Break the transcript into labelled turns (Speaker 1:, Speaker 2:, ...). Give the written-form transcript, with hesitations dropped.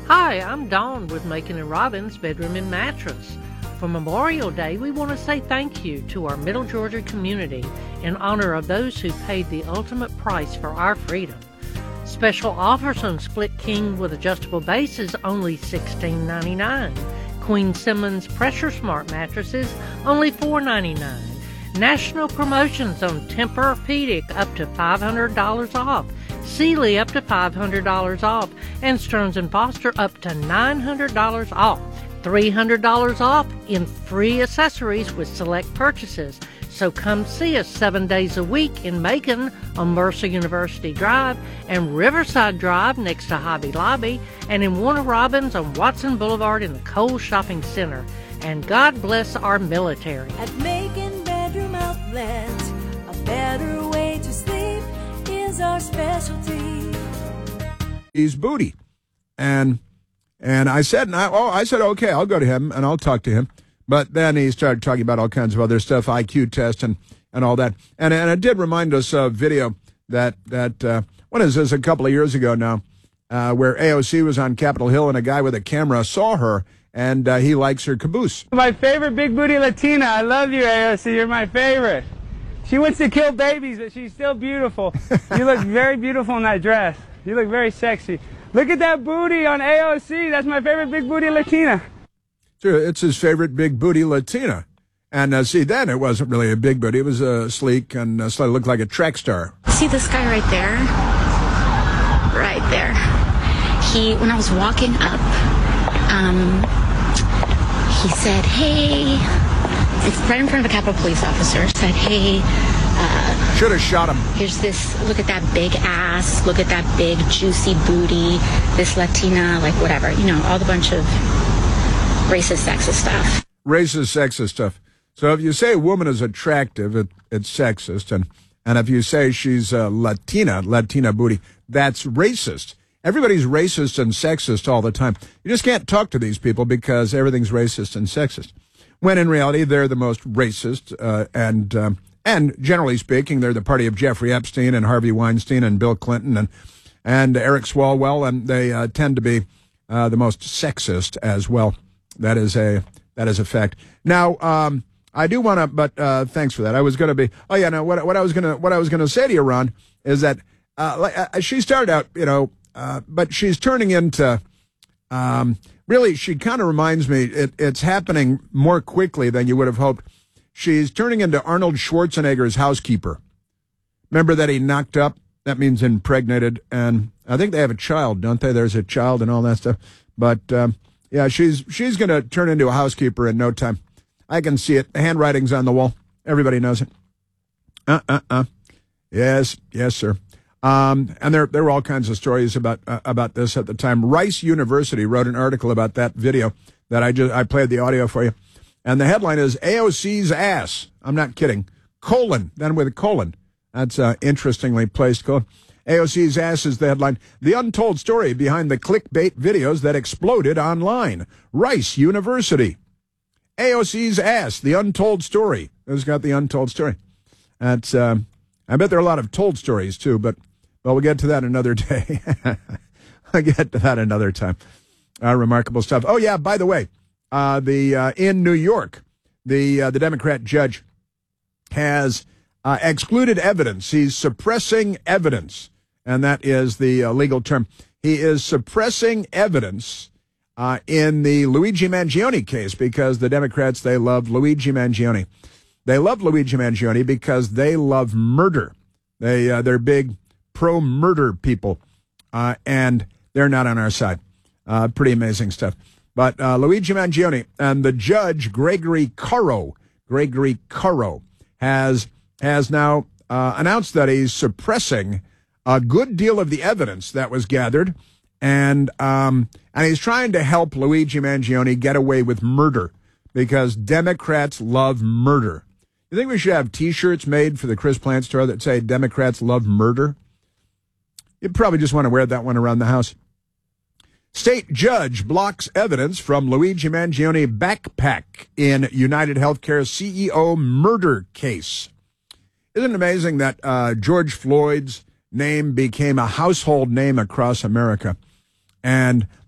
Speaker 1: Hi, I'm Dawn with Macon and Robbins Bedroom and Mattress. For Memorial Day, we want to say thank you to our Middle Georgia community in honor of those who paid the ultimate price for our freedom. Special offers on Split King with adjustable bases only $16.99. Queen Simmons Pressure Smart mattresses only $4.99. National promotions on Tempur-Pedic up to $500 off. Sealy up to $500 off, and Stearns & Foster up to $900 off. $300 off in free accessories with select purchases. So come see us 7 days a week in Macon on Mercer University Drive and Riverside Drive next to Hobby Lobby, and in Warner Robins on Watson Boulevard in the Kohl's Shopping Center. And God bless our military.
Speaker 2: At Macon Bedroom Outlet, a better way to sleep is our specialty.
Speaker 3: He's booty. And I said, okay, I'll go to him and I'll talk to him. But then he started talking about all kinds of other stuff, IQ test and all that. And it did remind us of video that what is this, a couple of years ago now, where AOC was on Capitol Hill and a guy with a camera saw her and he likes her caboose.
Speaker 4: My favorite big booty Latina. I love you, AOC. You're my favorite. She wants to kill babies, but she's still beautiful. You look very beautiful in that dress. You look very sexy. Look at that booty on AOC. That's my favorite big booty Latina.
Speaker 3: Sure, it's his favorite big booty Latina. And see, then it wasn't really a big booty. It was sleek and slightly looked like a track star.
Speaker 5: See this guy right there? Right there. When I was walking up, he said, hey, it's right in front of a Capitol police officer, said, hey,
Speaker 3: should have shot him.
Speaker 5: Here's this, look at that big ass, look at that big juicy booty, this Latina, like whatever, all the bunch of racist, sexist stuff.
Speaker 3: Racist, sexist stuff. So if you say a woman is attractive, it's sexist. And if you say she's Latina booty, that's racist. Everybody's racist and sexist all the time. You just can't talk to these people because everything's racist and sexist. When in reality, they're the most racist, and generally speaking, they're the party of Jeffrey Epstein and Harvey Weinstein and Bill Clinton and Eric Swalwell, and they tend to be the most sexist as well. That is a fact. Now, I do want to, but thanks for that. I was going to be. Oh yeah, no. What I was going to say to you, Ron, is that she started out, but she's turning into. Really, she kind of reminds me, it's happening more quickly than you would have hoped. She's turning into Arnold Schwarzenegger's housekeeper. Remember that he knocked up? That means impregnated. And I think they have a child, don't they? There's a child and all that stuff. But, yeah, she's going to turn into a housekeeper in no time. I can see it. The handwriting's on the wall. Everybody knows it. Yes, sir. And there were all kinds of stories about this at the time. Rice University wrote an article about that video that I played the audio for you. And the headline is AOC's ass. I'm not kidding. Colon, then with a colon. That's interestingly placed. Colon. AOC's ass is the headline. The untold story behind the clickbait videos that exploded online. Rice University. AOC's ass, the untold story. Who's got the untold story? That's, I bet there are a lot of told stories too, but we'll get to that another day. I'll get to that another time. Remarkable stuff. Oh yeah, by the way, in New York, the Democrat judge has excluded evidence. He's suppressing evidence, and that is the legal term. He is suppressing evidence in the Luigi Mangione case because the Democrats, they love Luigi Mangione. They love Luigi Mangione because they love murder. They're big pro-murder people, and they're not on our side. Pretty amazing stuff. But Luigi Mangione and the judge, Gregory Caro, has now announced that he's suppressing a good deal of the evidence that was gathered, and he's trying to help Luigi Mangione get away with murder because Democrats love murder. You think we should have T-shirts made for the Chris Plant store that say Democrats love murder? You'd probably just want to wear that one around the house. State judge blocks evidence from Luigi Mangione backpack in United Healthcare CEO murder case. Isn't it amazing that George Floyd's name became a household name across America? And